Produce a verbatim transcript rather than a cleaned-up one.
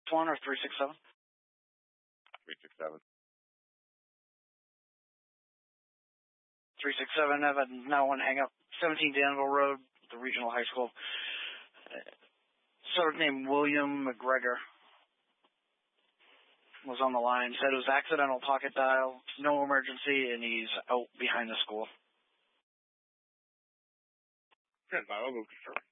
one or three six seven? three six seven. three six seven, I have a nine one hang up. seventeen Danville Road, the regional high school. Uh, Sort named William McGregor was on the line. Said it was accidental pocket dial, no emergency, and he's out behind the school. ten five, I'll go confirm.